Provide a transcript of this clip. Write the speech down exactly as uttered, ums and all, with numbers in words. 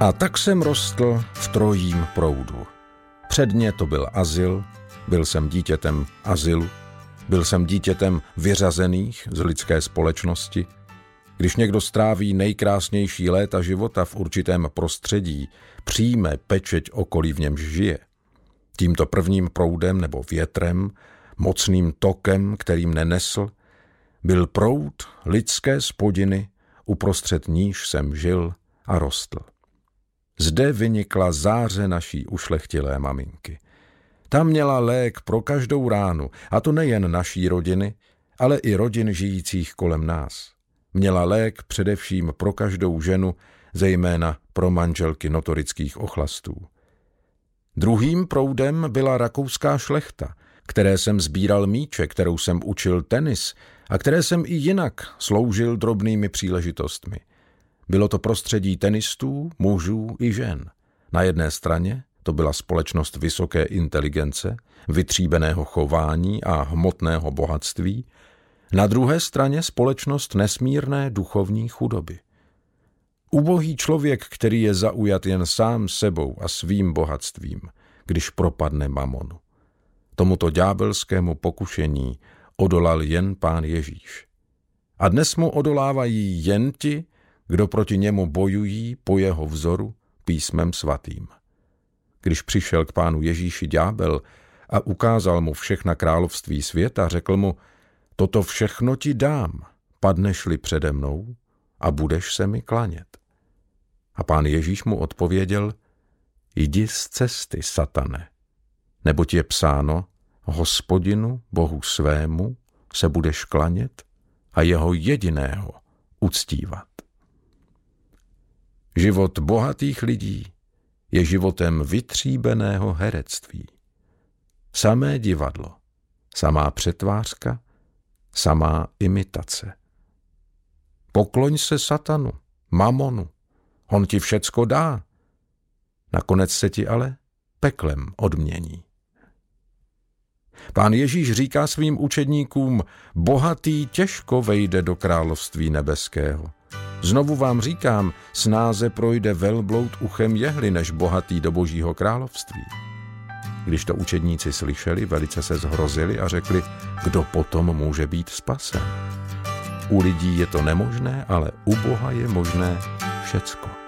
A tak jsem rostl v trojím proudu. Předně to byl azyl, byl jsem dítětem azylu, byl jsem dítětem vyřazených z lidské společnosti. Když někdo stráví nejkrásnější léta života v určitém prostředí, přijme pečeť okolí, v němž žije. Tímto prvním proudem nebo větrem, mocným tokem, kterým nenesl, byl proud lidské spodiny, uprostřed níž jsem žil a rostl. Zde vynikla záře naší ušlechtilé maminky. Ta měla lék pro každou ránu, a to nejen naší rodiny, ale i rodin žijících kolem nás. Měla lék především pro každou ženu, zejména pro manželky notorických ochlastů. Druhým proudem byla rakouská šlechta, které jsem sbíral míče, kterou jsem učil tenis a které jsem i jinak sloužil drobnými příležitostmi. Bylo to prostředí tenistů, mužů i žen. Na jedné straně to byla společnost vysoké inteligence, vytříbeného chování a hmotného bohatství, na druhé straně společnost nesmírné duchovní chudoby. Ubohý člověk, který je zaujat jen sám sebou a svým bohatstvím, když propadne mamonu. Tomuto ďábelskému pokušení odolal jen Pán Ježíš. A dnes mu odolávají jen ti, kdo proti němu bojují po jeho vzoru písmem svatým. Když přišel k Pánu Ježíši ďábel a ukázal mu všechna království světa, řekl mu: toto všechno ti dám, padneš-li přede mnou a budeš se mi klanět. A Pán Ježíš mu odpověděl: jdi z cesty, satane, neboť je psáno: Hospodinu, Bohu svému, se budeš klanět a jeho jediného uctívat. Život bohatých lidí je životem vytříbeného herectví. Samé divadlo, samá přetvářka, samá imitace. Pokloň se satanu, mamonu, on ti všecko dá. Nakonec se ti ale peklem odmění. Pán Ježíš říká svým učedníkům: bohatý těžko vejde do království nebeského. Znovu vám říkám, snáze projde velbloud uchem jehly, než bohatý do Božího království. Když to učedníci slyšeli, velice se zhrozili a řekli: kdo potom může být spasen? U lidí je to nemožné, ale u Boha je možné všecko.